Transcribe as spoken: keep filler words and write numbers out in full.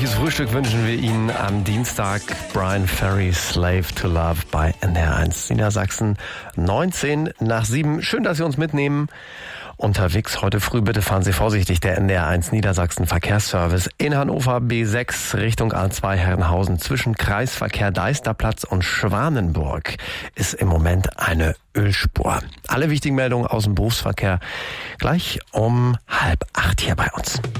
fröhliches Frühstück wünschen wir Ihnen am Dienstag. Brian Ferry, Slave to Love bei N D R eins Niedersachsen. neunzehn nach sieben. Schön, dass Sie uns mitnehmen. Unterwegs heute früh bitte fahren Sie vorsichtig. Der N D R eins Niedersachsen Verkehrsservice in Hannover B sechs Richtung A zwei Herrenhausen zwischen Kreisverkehr Deisterplatz und Schwanenburg ist im Moment eine Ölspur. Alle wichtigen Meldungen aus dem Berufsverkehr gleich um halb acht hier bei uns.